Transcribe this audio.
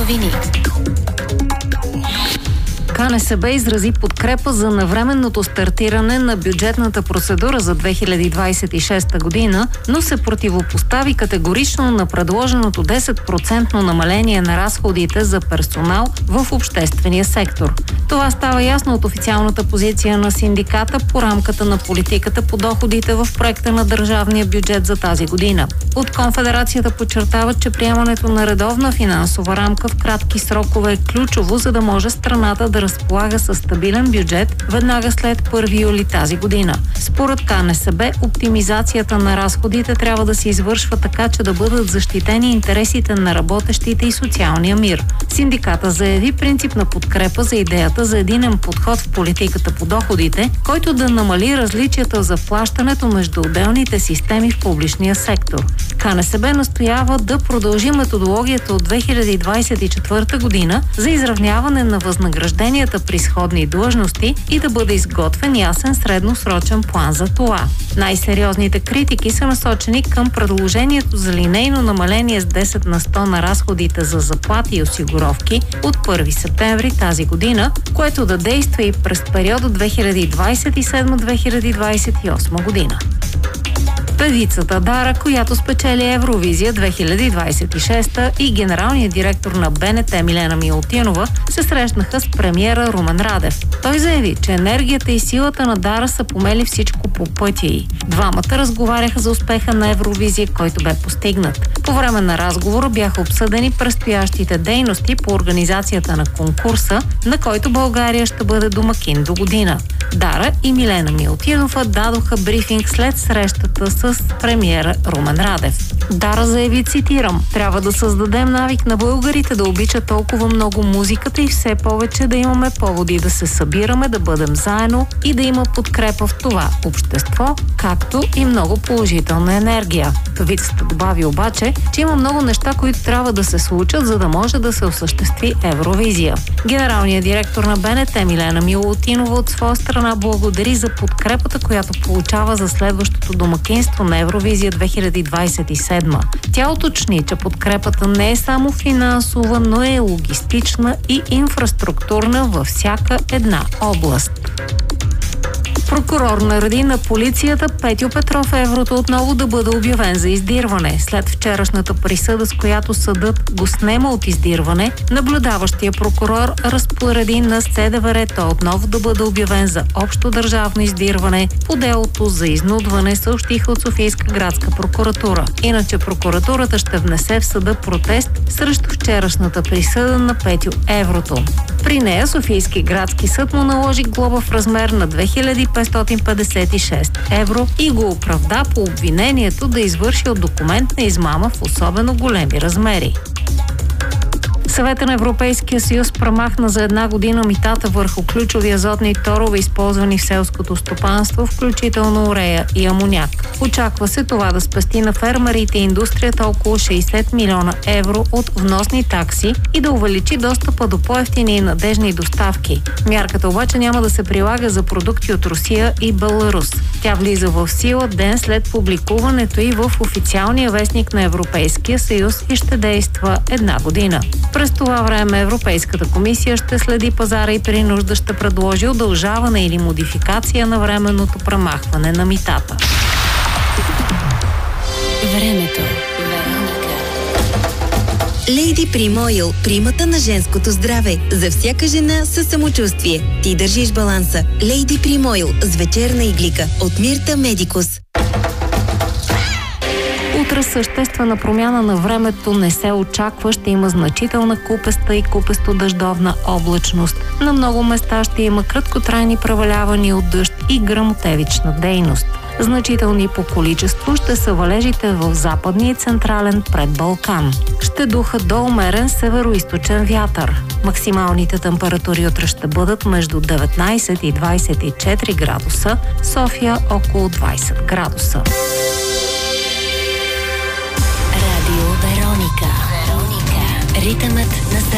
новини. КНСБ изрази подкрепа за навременното стартиране на бюджетната процедура за 2026 година, но се противопостави категорично на предложеното 10% намаление на разходите за персонал в обществения сектор. Това става ясно от официалната позиция на синдиката по рамката на политиката по доходите в проекта на държавния бюджет за тази година. От Конфедерацията подчертават, че приемането на редовна финансова рамка в кратки срокове е ключово, за да може страната да разполага със стабилен бюджет веднага след 1 юли тази година. Според КНСБ, оптимизацията на разходите трябва да се извършва така, че да бъдат защитени интересите на работещите и социалния мир. Синдиката заяви принципна подкрепа за идеята за единен подход в политиката по доходите, който да намали различията в заплащането между отделните системи в публичния сектор. КНСБ настоява да продължи методологията от 2024 година за изравняване на възнагражденията при сходни длъжности и да бъде изготвен ясен средносрочен план за това. Най-сериозните критики са насочени към предложението за линейно намаление с 10 на 100 на разходите за заплати и осигуровки от 1 септември тази година, което да действа и през периода 2027-2028 година. Певицата Дара, която спечели Евровизия 2026 и генералният директор на БНТ Милена Милутинова се срещнаха с премиера Румен Радев. Той заяви, че енергията и силата на Дара са помели всичко по пътя й. Двамата разговаряха за успеха на Евровизия, който бе постигнат. По време на разговора бяха обсъдени предстоящите дейности по организацията на конкурса, на който България ще бъде домакин до година. Дара и Милена Милутинова дадоха брифинг след срещата с премиера Румен Радев. Дара заяви, цитирам: "Трябва да създадем навик на българите да обичат толкова много музиката и все повече да имаме поводи да се събираме, да бъдем заедно и да има подкрепа в това общество, както и много положителна енергия." Певицата добави обаче, че има много неща, които трябва да се случат, за да може да се осъществи Евровизия. Генералният директор на БНТ Милена Милутинова от своя страна благодари за подкрепата, която получава за следващото домакинство на Евровизия 2027. Тя уточни, че подкрепата не е само финансова, но е логистична и инфраструктурна във всяка една област. Прокурор нареди на полицията Петьо Петров Еврото отново да бъде обявен за издирване. След вчерашната присъда, с която съдът го снема от издирване, наблюдаващия прокурор разпореди на СДВР той отново да бъде обявен за общо държавно издирване по делото за изнудване, съобщиха от Софийска градска прокуратура. Иначе прокуратурата ще внесе в съда протест срещу вчерашната присъда на Петьо Еврото. При нея Софийски градски съд му наложи глоба в размер на 2556 евро и го оправда по обвинението да извършил документна измама в особено големи размери. Съвета на Европейския съюз премахна за 1 година митата върху ключови азотни торове, използвани в селското стопанство, включително урея и амоняк. Очаква се това да спести на фермерите и индустрията около 60 милиона евро от вносни такси и да увеличи достъпа до по-евтини и надежни доставки. Мярката обаче няма да се прилага за продукти от Русия и Беларус. Тя влиза в сила ден след публикуването и в официалния вестник на Европейския съюз и ще действа 1 година. През това време Европейската комисия ще следи пазара и при нужда ще предложи удължаване или модификация на временното премахване на митата. Времето. Lady Prim Oil – примата на женското здраве. За всяка жена със самочувствие. Ти държиш баланса. Lady Prim Oil с вечерна иглика от Мирта Медикус. Утре съществена промяна на времето не се очаква. Ще има значителна купеста и купесто-дъждовна облачност. На много места ще има краткотрайни превалявания от дъжд и гръмотевична дейност. Значителни по количество ще са валежите в западния и централен предбалкан. Ще духа до умерен североизточен вятър. Максималните температури утре ще бъдат между 19 и 24 градуса, София около 20 градуса. Радио Вероника. Ритъмът на